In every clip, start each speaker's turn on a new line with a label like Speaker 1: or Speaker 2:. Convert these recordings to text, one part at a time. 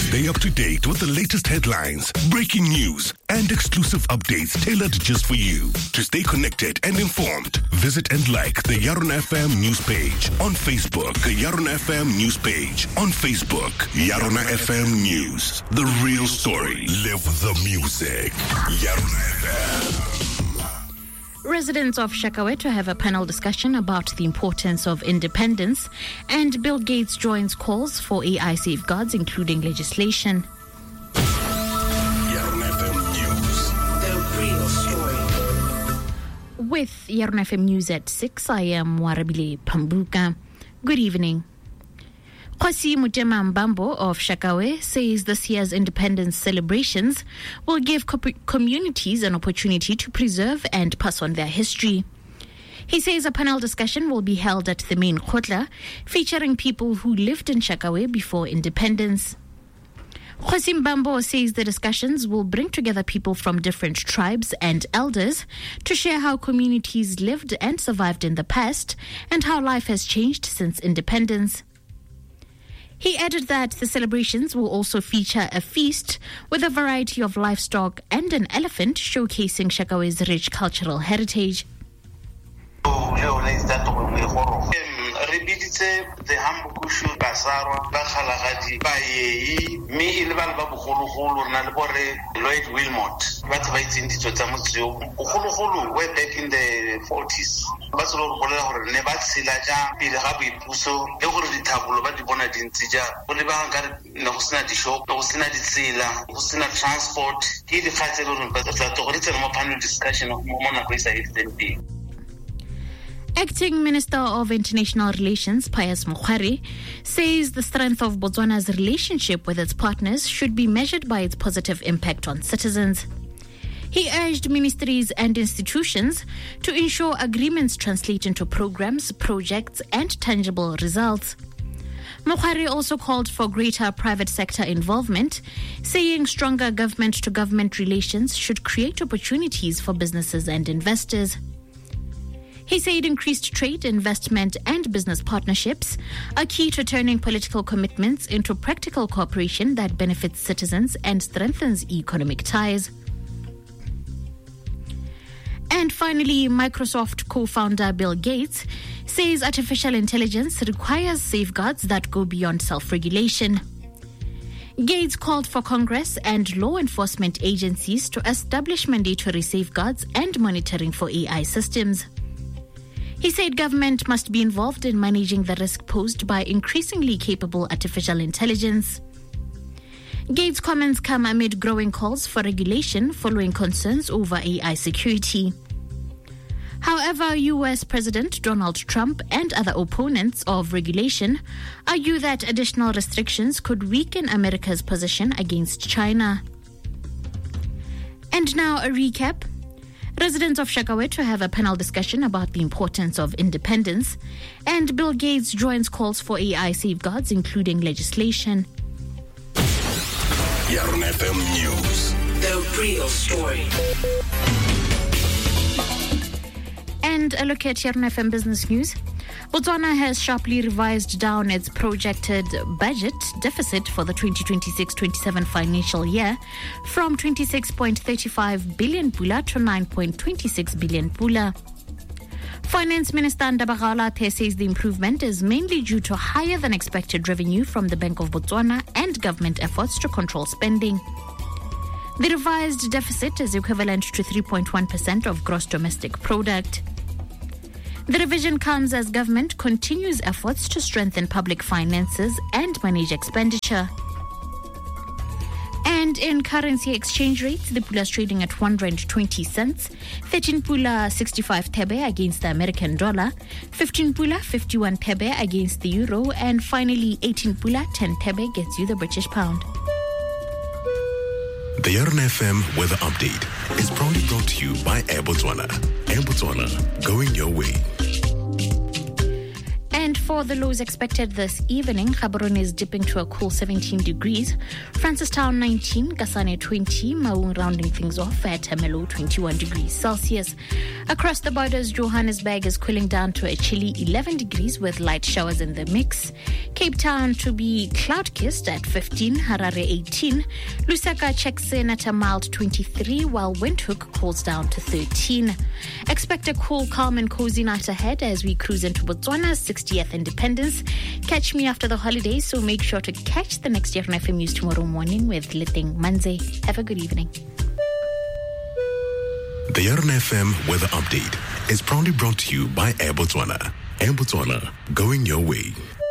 Speaker 1: Stay up to date with the latest headlines, breaking news, and exclusive updates tailored just for you. To stay connected and informed, visit and like the Yaron FM news page on Facebook. The Yaron FM news page on Facebook. Yaron FM News. The real story. Live the music. Yaron FM.
Speaker 2: Residents of Shakaweto have a panel discussion about the importance of independence, and Bill Gates joins calls for AI safeguards, including legislation.
Speaker 1: Yaron FM News.
Speaker 3: The real story.
Speaker 2: With Yaron FM News at 6, I am Warabile Pambuka. Good evening. Kwasi Mutema Mbambo of Shakawe says this year's independence celebrations will give communities an opportunity to preserve and pass on their history. He says a panel discussion will be held at the main khotla, featuring people who lived in Shakawe before independence. Kwasi Mbambo says the discussions will bring together people from different tribes and elders to share how communities lived and survived in the past and how life has changed since independence. He added that the celebrations will also feature a feast with a variety of livestock and an elephant showcasing Shakawe's rich cultural heritage.
Speaker 4: Re biditse the Hambukushu Basaro ba Kgalagadi ba Yei me ile ba bogologolo na le bore Lloyd Wilmot ba tsa ba itseng ditso tsa motseo bogologolo way back in the 40s ba tsolo go bolela gore ne ba tshela ja pele ga boipuso le gore dithabolo ba di bona dintsi ja go le ba ga ne go sena di-shop go sena ditsela go sena transport ke di khatselo re ba tsa go re tsena mo panel discussion mo mona go isa e.
Speaker 2: Acting Minister of International Relations, Pius Mokgwari, says the strength of Botswana's relationship with its partners should be measured by its positive impact on citizens. He urged ministries and institutions to ensure agreements translate into programs, projects, and tangible results. Mokgwari also called for greater private sector involvement, saying stronger government-to-government relations should create opportunities for businesses and investors. He said increased trade, investment, and business partnerships are key to turning political commitments into practical cooperation that benefits citizens and strengthens economic ties. And finally, Microsoft co-founder Bill Gates says artificial intelligence requires safeguards that go beyond self-regulation. Gates called for Congress and law enforcement agencies to establish mandatory safeguards and monitoring for AI systems. He said government must be involved in managing the risk posed by increasingly capable artificial intelligence. Gates' comments come amid growing calls for regulation following concerns over AI security. However, U.S. President Donald Trump and other opponents of regulation argue that additional restrictions could weaken America's position against China. And now a recap. Residents of Shakaweto have a panel discussion about the importance of independence, and Bill Gates joins calls for AI safeguards, including legislation.
Speaker 1: Yaron FM News.
Speaker 3: The real story.
Speaker 2: And a look at Yaron FM Business News. Botswana has sharply revised down its projected budget deficit for the 2026-27 financial year from 26.35 billion pula to 9.26 billion pula. Finance Minister Ndaba Gaolathe says the improvement is mainly due to higher than expected revenue from the Bank of Botswana and government efforts to control spending. The revised deficit is equivalent to 3.1% of gross domestic product. The revision comes as government continues efforts to strengthen public finances and manage expenditure. And in currency exchange rates, the pula is trading at 120 cents, 13 pula 65 thebe against the American dollar, 15 pula 51 thebe against the euro, and finally 18 pula 10 thebe gets you the British pound.
Speaker 1: The Yaron FM Weather Update is proudly brought to you by Air Botswana. Air Botswana, going your way.
Speaker 2: And for the lows expected this evening, Gaborone is dipping to a cool 17 degrees. Francistown 19, Kasane 20, Maung rounding things off at Hemelo 21 degrees Celsius. Across the borders, Johannesburg is cooling down to a chilly 11 degrees with light showers in the mix. Cape Town to be cloud-kissed at 15, Harare 18. Lusaka checks in at a mild 23, while Windhoek cools down to 13. Expect a cool, calm and cozy night ahead as we cruise into Botswana's 60th independence. Catch me after the holidays, so make sure to catch the next Yarn FM News tomorrow morning with Liting Manze. Have a good evening.
Speaker 1: The Yarn FM Weather Update is proudly brought to you by Air Botswana. Air Botswana, going your way.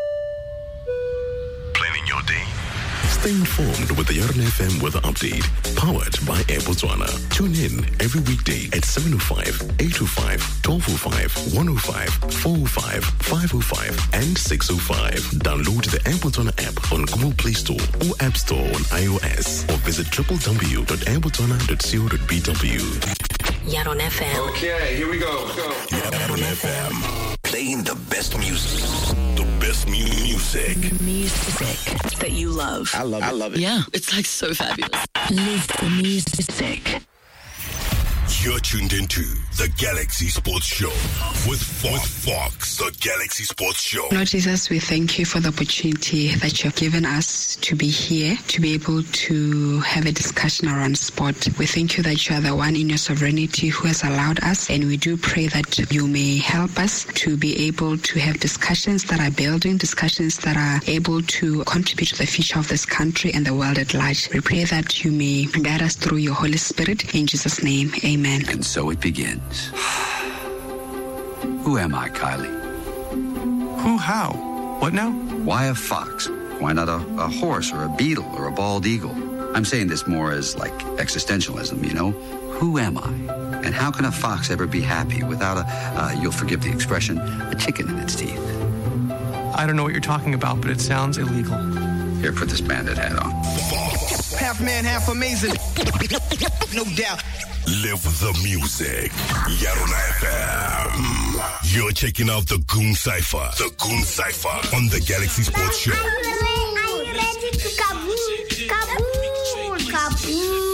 Speaker 1: Planning your day? Stay informed with the Yarn FM Weather Update, powered by Air Botswana. Tune in every weekday at 7:05, 8:05, 12:05, 1:05, 4:05, 5:05, and 6:05. Download the Air Botswana app on Google Play Store or App Store on iOS, or visit www.airbotswana.co.bw.
Speaker 3: Yarn FM.
Speaker 5: Okay, here we go.
Speaker 1: Yarn FM. Playing the best music. The best music.
Speaker 3: Music that you love.
Speaker 5: I love it.
Speaker 3: Yeah, it's like so fabulous. Live the music.
Speaker 1: You're tuned into the Galaxy Sports Show with Fox. The Galaxy Sports Show.
Speaker 6: Lord Jesus, we thank you for the opportunity that you've given us to be here, to be able to have a discussion around sport. We thank you that you are the one in your sovereignty who has allowed us, and we do pray that you may help us to be able to have discussions that are building, discussions that are able to contribute to the future of this country and the world at large. We pray that you may guide us through your Holy Spirit. In Jesus' name, amen.
Speaker 7: And so it begins. Who am I, Kylie?
Speaker 5: Who, how? What now?
Speaker 7: Why a fox? Why not a horse or a beetle or a bald eagle? I'm saying this more as like existentialism, you know? Who am I? And how can a fox ever be happy without you'll forgive the expression, a chicken in its teeth?
Speaker 5: I don't know what you're talking about, but it sounds illegal.
Speaker 7: Here, put this bandit hat on.
Speaker 8: Half man, half amazing. No doubt.
Speaker 1: Live the music. Yarn FM. You're checking out the Goon Cypher. The Goon Cypher on the Galaxy Sports Show.
Speaker 9: Are you ready to kaboom? Kaboom! Kaboom!